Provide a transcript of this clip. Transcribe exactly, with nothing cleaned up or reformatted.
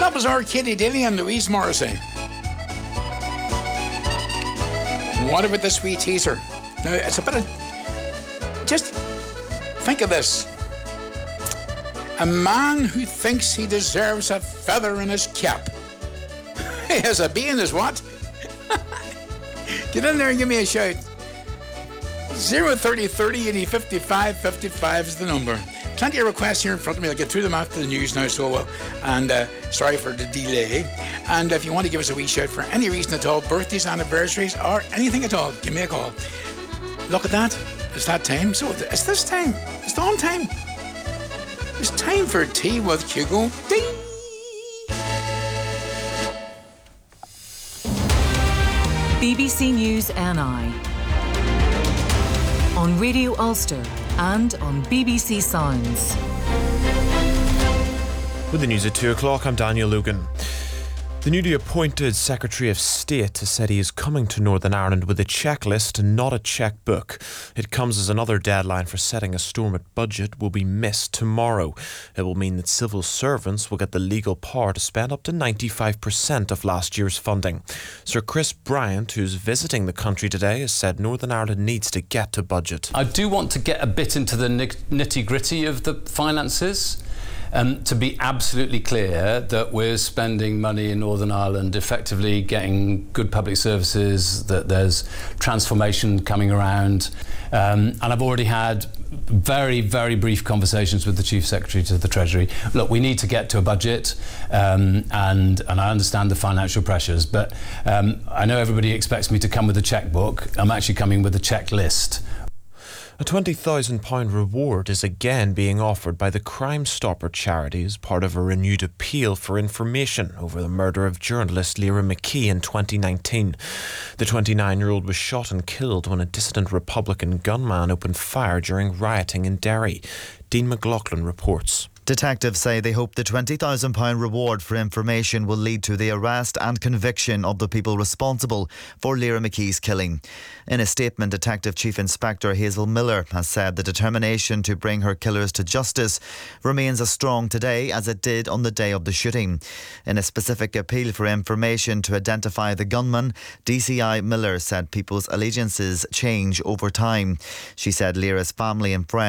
that was our Katie Daly and Louise Morrissey. What about this wee teaser? Now, it's a bit of... Just think of this. A man who thinks he deserves a feather in his cap. He has a bee in his what? Get in there and give me a shout. zero thirty thirty eighty fifty-five fifty-five is the number. Plenty of requests here in front of me. I'll get through them after the news now, so well. And uh, sorry for the delay. And if you want to give us a wee shout for any reason at all, birthdays, anniversaries, or anything at all, give me a call. Look at that. It's that time. So it's this time. It's dawn time. It's time for tea with Hugo D. B B C News N I on Radio Ulster and on B B C Sounds. With the news at two o'clock, I'm Daniel Lugan. The newly appointed Secretary of State has said he is coming to Northern Ireland with a checklist and not a chequebook. It comes as another deadline for setting a Stormont budget will be missed tomorrow. It will mean that civil servants will get the legal power to spend up to ninety-five percent of last year's funding. Sir Chris Bryant, who's visiting the country today, has said Northern Ireland needs to get to budget. I do want to get a bit into the nitty-gritty of the finances. Um, to be absolutely clear that we're spending money in Northern Ireland effectively getting good public services, that there's transformation coming around. Um, and I've already had very, very brief conversations with the Chief Secretary to the Treasury. Look, we need to get to a budget um, and, and I understand the financial pressures, but um, I know everybody expects me to come with a chequebook. I'm actually coming with a checklist. A twenty thousand pounds reward is again being offered by the Crime Stopper charity as part of a renewed appeal for information over the murder of journalist Lyra McKee in twenty nineteen. The twenty-nine-year-old was shot and killed when a dissident Republican gunman opened fire during rioting in Derry. Dean McLaughlin reports. Detectives say they hope the twenty thousand pounds reward for information will lead to the arrest and conviction of the people responsible for Lyra McKee's killing. In a statement, Detective Chief Inspector Hazel Miller has said the determination to bring her killers to justice remains as strong today as it did on the day of the shooting. In a specific appeal for information to identify the gunman, D C I Miller said people's allegiances change over time. She said Lyra's family and friends